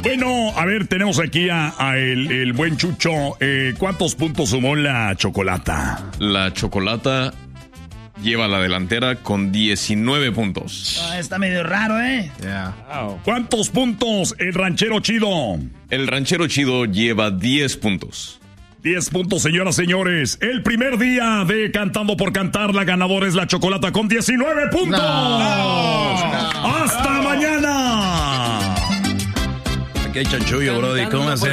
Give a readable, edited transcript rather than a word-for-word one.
Bueno, a ver, tenemos aquí a el buen Chucho. ¿Cuántos puntos sumó la Chocolata? La Chocolata lleva la delantera con 19 puntos. Está medio raro, Yeah. Wow. ¿Cuántos puntos el Ranchero Chido? El Ranchero Chido lleva 10 puntos. 10 puntos, señoras y señores. El primer día de Cantando por Cantar, la ganadora es la Chocolata con 19 puntos. ¡Hasta mañana! Aquí hay chanchullo, brody. ¿Cómo hacer?